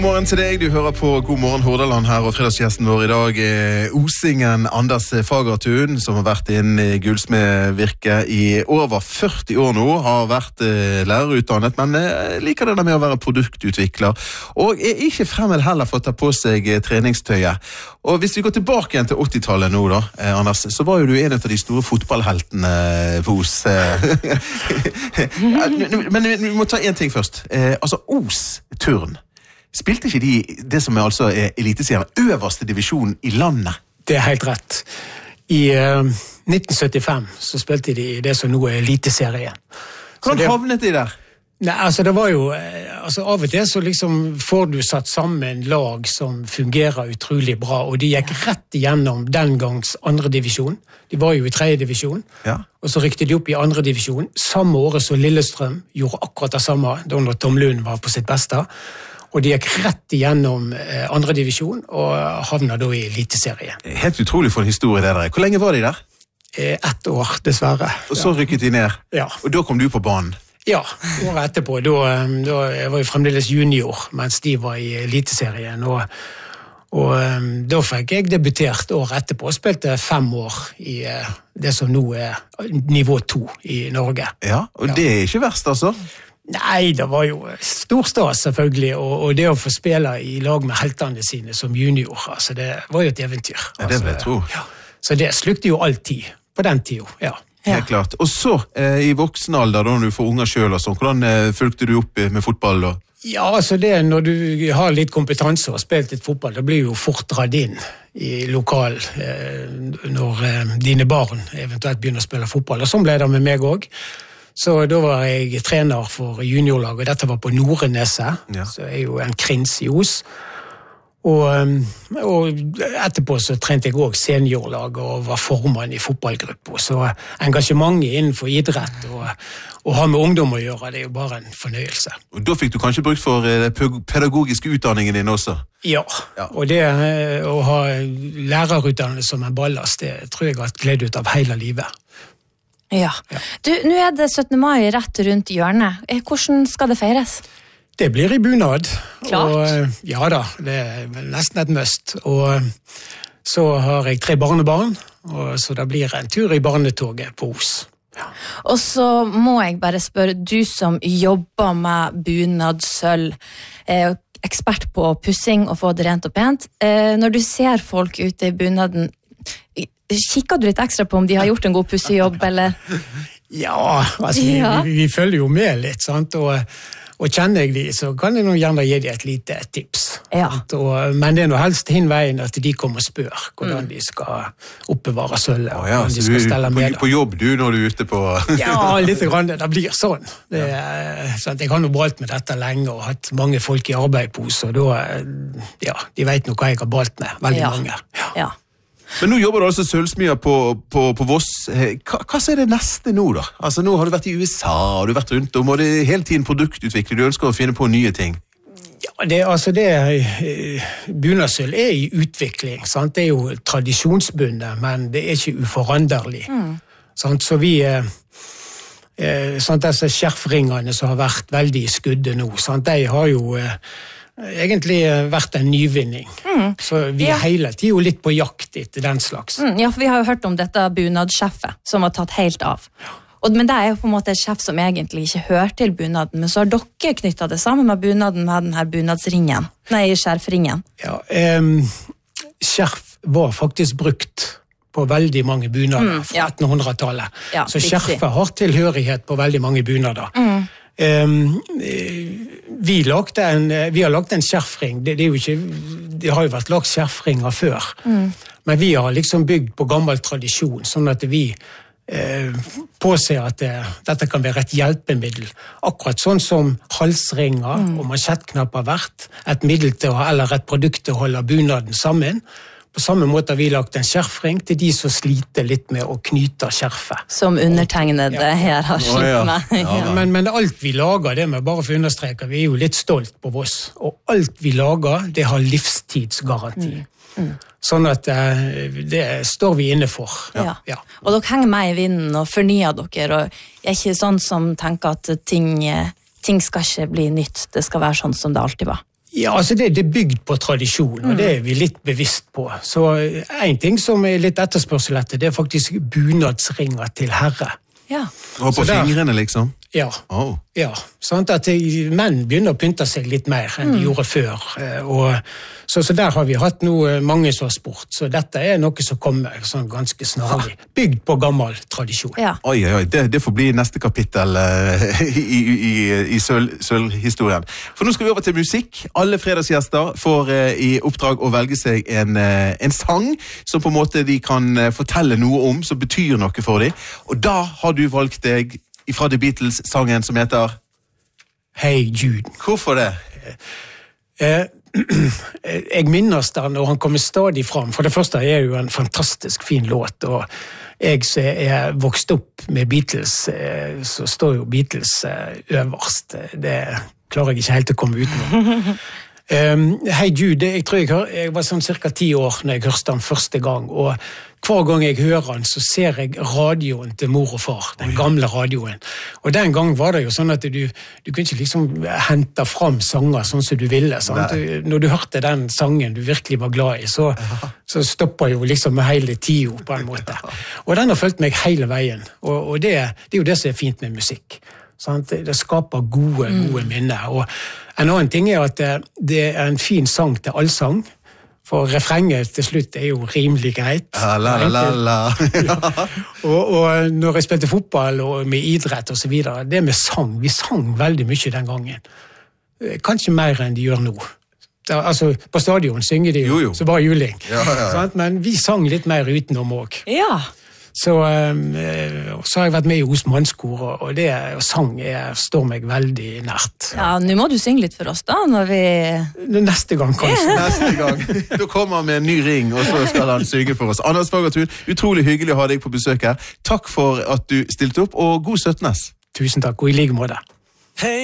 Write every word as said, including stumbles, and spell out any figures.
God morgen til deg, du hører på God morgen Hordaland her, og fredagsgjesten vår i dag er osingen Anders Fagertun, som har vært inn i gullsmedvirket i over førti år nå, har vært eh, lærerutdannet, men eh, liker det der med å være produktutvikler, og er ikke fremmed heller for å ta på seg eh, treningstøyet. Og hvis vi går tilbake igjen til åttitallet nå da, eh, Anders, så var jo du en av de store fotballheltene på Os. Men vi må ta en ting først. Eh, altså, Os-turn. Spilte ikke de det som er altså er eliteserien, øverste divisjon i landet? Det er helt rett. I uh, nitten syttifem så spilte de det som nå er eliteserien. Hvordan det, havnet de der? Nei, altså det var jo, altså av og til så liksom får du satt sammen lag som fungerer utrolig bra, og de gikk rett igjennom den gangs andre divisjon. De var jo i tredje divisjon, ja. Og så rykte de opp i andre divisjon. Samme året så Lillestrøm gjorde akkurat det samme, da når Tom Lund var på sitt beste. Og de gikk rett igjennom eh, andre divisjon og havna da i eliteserien. Helt utrolig for en historie det der. Hvor lenge var de der? Eh, ett år, dessverre. Og så rykket de ned? Ja. Og da kom du på banen? Ja, året etterpå. Da, da jeg var jeg fremdeles junior, mens de var i eliteserien. Og, og da fikk jeg debutert året etterpå og spilte fem år i eh, det som nå er nivå to i Norge. Ja, og ja. Det er ikke verst altså? Nei, det var jo stor stas selvfølgelig, og, og det å få spille i lag med heltene sine som junior, altså det var jo et eventyr. Ja, det vil jeg tro. Ja. Så det slukte jo all tid, på den tiden, ja. Helt ja. Klart. Og så, eh, i voksen alder, da du får unger selv og sånn, hvordan eh, fulgte du opp med fotball da? Ja, altså det, når du har litt kompetanse og har spilt litt fotball, det blir jo fort dratt inn i lokal, eh, når eh, dine barn eventuelt begynner å spille fotball, og sånn ble det med meg også. Så da var jeg trener for juniorlaget, dette var på Noreneset, ja. Så er jo en krins i Os. Og, og etterpå så trente jeg også seniorlaget og var formann i fotballgruppa. Så engasjementet innenfor idrett og, og ha med ungdom å gjøre, det er jo bare en fornøyelse. Og da fikk du kanskje brukt for pedagogiske utdanningen din også? Ja, ja. Og det å ha lærerutdannelse som en ballast, det tror jeg har hatt glede ut av hele livet. Ja. Du, nå er det syttende mai rett rundt hjørnet. Hvordan skal det feires? Det blir i bunad. Klart. Og, ja da, det er nesten et must. Og så har jeg tre barnebarn, og så det blir en tur i barnetoget på Os. Ja. Og så må jeg bare spørre, du som jobber med bunadsølv, eh, ekspert på pussing og få det rent og pent, eh, når du ser folk ute i bunaden, kikker du litt ekstra på om de har gjort en god pussejobb, eller? Ja, altså vi, ja. vi, vi følger jo med litt, sant? Og, og kjenner jeg de, så kan jeg nå gjerne gi de et lite tips. Ja. Og, men det er nå helst hin veien at de kommer og spør hvordan mm. de skal oppbevare sølvet. Oh, ja, de skal stelle på, med. På jobb du når du er ute på... Ja, litt grann, det blir sånn. Det, ja. Sant? Jeg har nå balt med dette lenge og hatt mange folk i arbeid på, så da, ja, de vet nå hva jeg har balt med, veldig ja. mange. Ja. Ja. Men nå jobber du altså sølvsmia på, på, på Voss. Hva, hva er det neste nå da? Altså nå har du vært i U S A, og du har vært rundt om, og det er hele tiden produktutvikling, du ønsker å finne på nye ting. Ja, det, altså det, bunadsølv er i utvikling, sant? Det er jo tradisjonsbundet, men det er ikke uforanderlig. Mm. Sant? Så vi, eh, sant, disse skjerfringene som har vært veldig i skuddet nå, sant? De har jo eh, egentlig vært en nyvinning. Mm. Så vi er ja. hele tiden litt på jakt etter den slags. Mm, ja, for vi har jo hørt om dette bunadssjeffet, som har tatt helt av. Og, men det er jo på en måte et sjef som egentlig ikke hører til bunaden, men så har dere knyttet det sammen med bunaden med denne bunadsringen. Nei, skjerfringen. Ja, um, skjerf var faktisk brukt på veldig mange bunader mm, ja. fra attenhundretallet. Ja, så skjerfet har tilhørighet på veldig mange bunader. Mm. Um, vi, lagde en, vi har lagt en skjerfring, det, det, er jo ikke, det har jo vært lagt skjerfringer før, mm. men vi har liksom bygd på gammel tradisjon, sånn at vi eh, påser at det, dette kan være et hjelpemiddel, akkurat sånn som halsringer mm. og mansjettknapper har vært, et middel til å, eller et produkt til å holde bunaden sammen. På samme måte har vi lagt en skjerfring til de som sliter litt med å knyte skjerfet. Som undertegnede ja. her har slitt oh, ja. med. Ja, men, men alt vi lager, det med bare for å understreke, vi er jo litt stolt på Voss. Og alt vi lager, det har livstidsgaranti. Mm. Mm. Sånn at det står vi inne for. Ja. Ja. Og dere henger med i vinden og fornyer dere, og er ikke sånn som tenker at ting, ting skal ikke bli nytt, det skal være sånn som det alltid var. Ja, altså det, det er bygd på tradisjon, og det er vi litt bevisst på. Så en ting som er litt etterspørsel etter, det er faktisk bunadsringer til herre. Ja. Og på der, fingrene, liksom? Ja. Oh. Ja, sånn at menn begynner å pynte seg litt mer enn de mm. gjorde før. Og, så, så der har vi hatt noe, mange som har spurt. Så dette er noe som kommer sånn ganske snarlig. Bygd på gammel tradisjon. Ja. Oi, oi, det, det får bli neste kapittel uh, i, i, i sølvhistorien. For nå skal vi over til musikk. Alle fredagsgjester får uh, i oppdrag å velge seg en, uh, en sang som på en måte de kan uh, fortelle noe om, som betyr noe for dem. Og da har du valgt deg fra The Beatles-sangen som heter Hey Jude. Hvorfor det? Eh, jeg minnes den, og han kommer stadig fram. For det første er jo en fantastisk fin låt, og jeg som er vokst opp med Beatles, så står jo Beatles øverst. Det klarer jeg ikke helt å komme utenom. Um, Hey Jude, jeg tror jeg, jeg var sånn cirka ti år når jeg hørte den første gang, og hver gang jeg hører den, så ser jeg radioen til mor og far, den gamle radioen. Og den gang var det jo sånn at du, du kunne ikke liksom hente fram sanger sånn som du ville. Sant? Du, når du hørte den sangen du virkelig var glad i, så, så stoppet jo liksom hele tio på en måte. Og den har fulgt meg hele veien, og, og det, det er jo det som er fint med musikk. Sant? Det skaper gode, gode minner. Og en annen ting er at det, det er en fin sang til allsang. For refrenget til slutt er jo rimelig greit. Ja, la, la, la, la. Ja. Og, og når jeg spilte fotball og med idrett og så videre, det med sang, vi sang veldig mye den gangen. Kanskje mer enn de gjør nå. Da, altså, på stadion synger de jo, jo, jo. Så bare juling. Ja, ja, ja. Men vi sang litt mer utenom også. Ja. Så, så har jeg vært med i husmannskor, og det og sang er, står meg veldig nært. Ja, nå må du synge litt for oss da, når vi... Neste gang, kanskje. Neste gang. Da kommer han med en ny ring, og så skal han synge for oss. Anders Fagertun, utrolig hyggelig å ha deg på besøk her. Takk for at du stilte opp, og god syttende. Tusen takk, og i like måte. Hey.